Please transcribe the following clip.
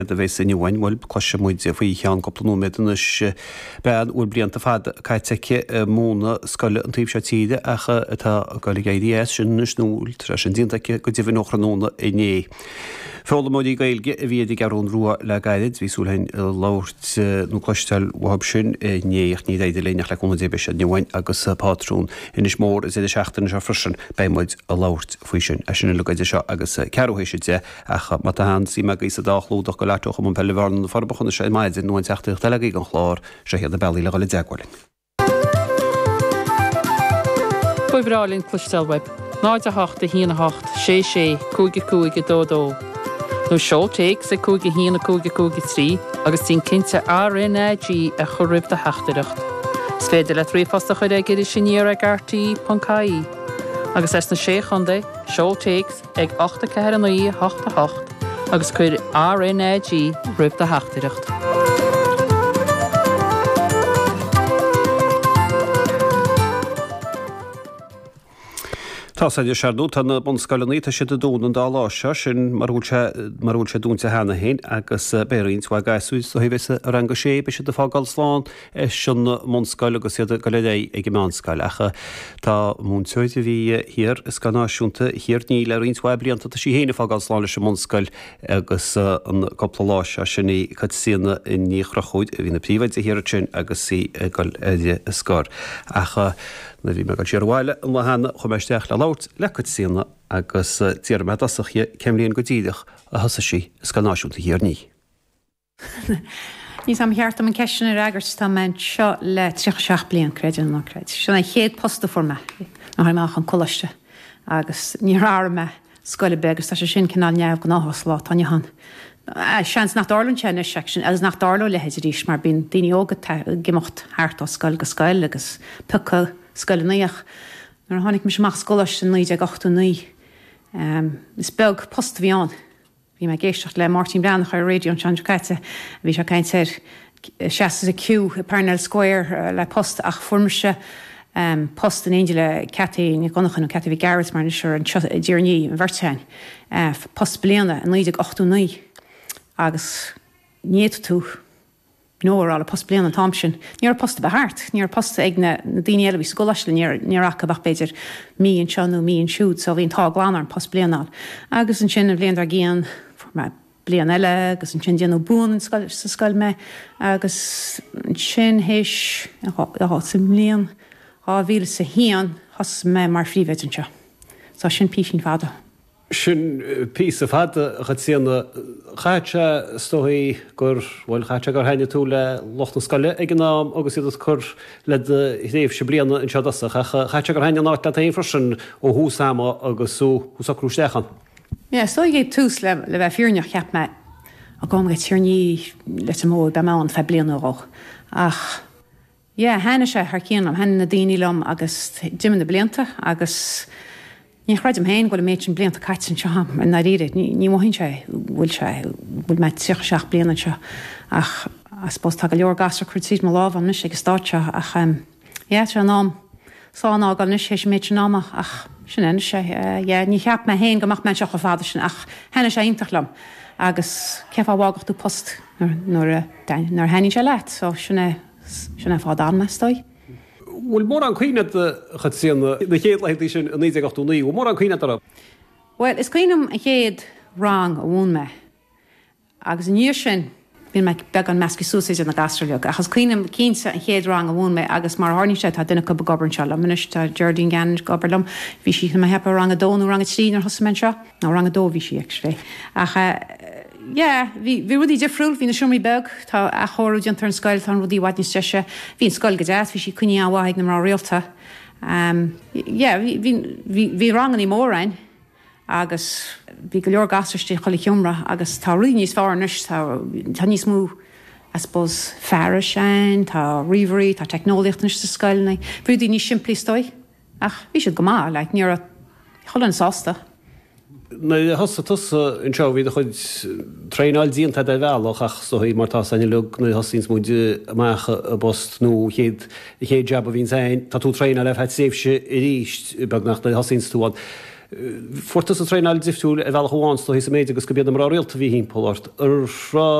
de bheits in bhhainhil cosise muide faoi chean copplanú medanis bean úr blianta fad caiiteice móna scoile an taobh se tíide acha atá gola GDS sin núil tre sin díntacha go dtíh nóchranóna iné. Fála módí gailge a bhíad garún ruá le gaiid, hí súlainn láirt nó cloisteil wahab sin néocht ní éidir léineach le chuna débe se nehhain agus pátrún inis mór is idir seachtain se frisin beimid a láirt faoi sin a sin le gaiide seo agus ceúhééis de acha mat a han sí me is a dálúach go leitoch am pellhharn farbachanna sé maididir nó an teachtaíocht deige an chláir sé héad a bailí le goile deagháilin. Buibhrálinn cloistelweb, 9 híana 8 6 cúige dódó. Nó seo téic sa cúige híana cúige trí agus tín cinnte RNAG a choribh de heachtaíocht. Sféidir le trífasta chuid ag idir sinníar ag RT.caí. Agus na sé chunda, seo téic ag 8 agus chuir RNAG ribh de heachtaíocht. Tá idir seú tanna bonscailnaí tá si a dúnan dá láise sin marúil se dúnta hena héin agus béín bhá gaiúid so híhs a ranga sé be si de fágáil sláán sin mscail agus siad go le ag meánscail acha tá múnseid a bhí hir is gannáisiúnta hir ní le rionshá blianta tá sí héna fágáil sláán leis mscail agus an coppla láise sinna chud sína in níchrachuid a bhína príomhaid a hir sin agus sí gal éide scór acha na bhí me go tíarhhaile an le hena chumeisteach le láirt lecud sína agus tíar me asacha cemlíonn go díideach a thosa sí is gannáisiúnta hir ní. Nís am cheart am an ceisina agart tá men seo le 36 blion creidin nó creid. Sena chéad posta forma nó haimach an colaiste agus ní me scoile begus tá sé sin cinál neamh go náthas lá tanne han. Seans nach darlan tenne section as nach darlo le heidir ríis mar bín daoine ógad gimocht háart á scoil go scoil agus puca scoile naíoch. Nar tháinig mis meach scoiliste 9 is beg post bhíán. Bhí me géisteach le Martin Brannach ar radio an Chandracaite, bhí se caiint seaas a ciú i Parnell Square le post ach formise post an éile le Cathy ní gonachan an Cathy bhí Garrett mar seir an ddíirní an bhirtein post bliana an 9 agus níiad tú nóir ála post bliana an Thompson. Níor post behaart, níor post ag na daine eile bhí scoláiste níor acabach beidir mí an seanú mí an siúd, so bhíon tá glánar an post blianál. Agus an sin a bblion ar géan blian eile, agus an sin déanú bún sa scoil me, agus an sin héis sa mlíon bhíle sa hían has me mar phríomhhéid an seo. Tá sin písin fada. Sin pí a fada chud síanana chaite stóí gur bhfuil chaite gur haine tú le lochtan scoile ag gnám agus iad chur le réomh se blianana an seadasach chaite gur haine náit le taon freisin ó húsáma agus húsacrústechan. Ja, so gé túús le bheith fiúneach cheap me a gom go tíirní le mó be me an fe blianúach ach hena sé th cíanam hena na daoine lom agus Jim na blianta agus ní chreid am héin bhfuil méid an blianta caiit an seam an na riad ní mhainn sé bhfuil me tuach bliana seo ach spós tá go leor gasar chutíí má láh an nu sé go státe ach se an nám sáná gal nu sé méid náach ach sin enne sé ní cheap me héin goach me seach a fáda sin ach hena sé intachlam agus ceá bhágach tú post nar henin se leit so sinna fád an me stoi. Bhfuil mór an chuoine chud síanana na chéad leití sin a 9 mór an chuoine ar. Well, is cuiinem a chéad rang a bhún me agus an níor sin bhín me beag an measci súsaid na gastroleog achas cuiinem cínsa a chéad rang a bhún me agus mar tháinig sé tá duine go gobarn seo muis tá Jardín gan gobarlam bhí si me hepa rang a dónú rang a trí ar thosamen seo ná rang a dó bhí si extré ach bhí rudí defriúil hí na siúmí beg tá a chóú an tarn scoil an rudí bhaid ní steise hín scoil go deas hí si cuine áhaigh na mar réalta hí rangan í mórrain agus bhí go leor gasiste chola chiomra agus tá ri níos fánis tá níos mú spós fearre sein tá riverí tá technoliachtna sa scoilna bhúdí ní siimplí stoi ach bhí si go má le ní cholann sásta. Na hosa tusa an seo bhí chud tréáil díonanta de bhealach ach so í martá aine lug na hosíns múide amach a bost nó chéad jab a bhín sein, tá tú tréna le heit séfse i ríist bag nach na hosíns túáin. Fortas a trein al difúil a bhealháin sto hí méid agus go bead am ráilta bhí hín Polart.